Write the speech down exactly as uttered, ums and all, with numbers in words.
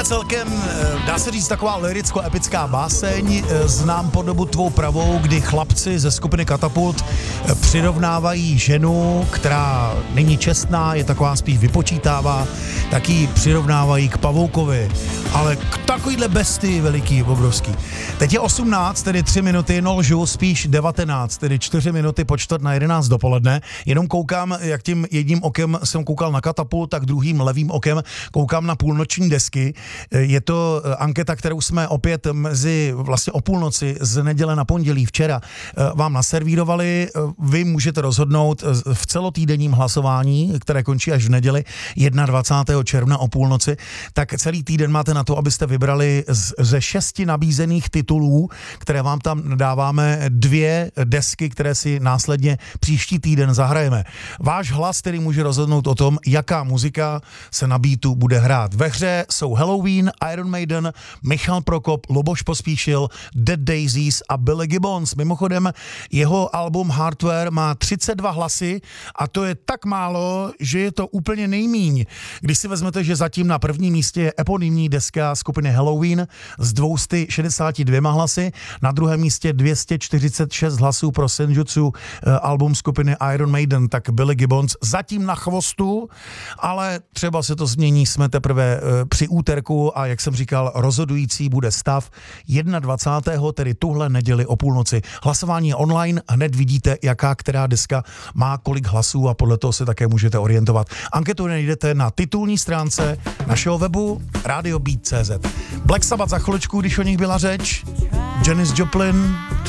celkem, dá se říct, taková lyricko-epická báseň. Znám podobu tvou pravou, kdy chlapci ze skupiny Katapult přirovnávají ženu, která není čestná, je taková spíš vypočítává, tak ji přirovnávají k pavoukovi. Ale k takovýhle bestii veliký, obrovský. Teď je osmnáct, tedy tři minuty, no lžu, spíš devatenáct, tedy čtyři minuty po čtvrt na jedenáct dopoledne. Jenom koukám, jak tím jedním okem jsem koukal na Katapult, tak druhým levým okem koukám na půlnoční desky. Je to anketa, kterou jsme opět mezi vlastně o půlnoci z neděle na pondělí včera vám naservírovali. Vy můžete rozhodnout v celotýdenním hlasování, které končí až v neděli dvacátého prvního června o půlnoci, tak celý týden máte na to, abyste vybrali z, ze šesti nabízených titulů, které vám tam dáváme, dvě desky, které si následně příští týden zahrajeme. Váš hlas, který může rozhodnout o tom, jaká muzika se na beatu bude hrát. Ve hře jsou Halloween, Iron Maiden, Michal Prokop, Luboš Pospíšil, Dead Daisies a Billy Gibbons. Mimochodem, jeho album Hardware má třicet dva hlasy a to je tak málo, že je to úplně nejmíň. Když si vezmete, že zatím na prvním místě je eponymní deska skupiny Halloween s dvě stě šedesát dva hlasy, na druhém místě dvě stě čtyřicet šest hlasů pro Senjutsu, album skupiny Iron Maiden, tak Billy Gibbons zatím na chvostu, ale třeba se to změní, jsme teprve při úterku a jak jsem říkal, rozhodující bude stav dvacátého prvního tedy tuhle neděli o půlnoci. Hlasování je online, hned vidíte, jaká která deska má kolik hlasů a podle toho se také můžete orientovat. Anketu najdete na titulní stránce našeho webu radio beat tečka cé zet. Black Sabbath za chviličku, když o nich byla řeč, Janis Joplin,